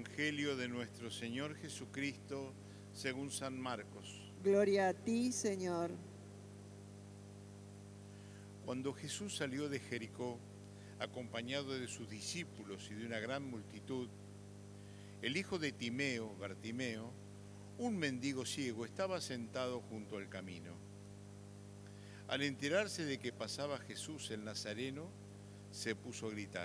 Evangelio de nuestro Señor Jesucristo según San Marcos. Gloria a ti, Señor. Cuando Jesús salió de Jericó, acompañado de sus discípulos y de una gran multitud, el hijo de Timeo, Bartimeo, un mendigo ciego, estaba sentado junto al camino. Al enterarse de que pasaba Jesús el Nazareno, se puso a gritar: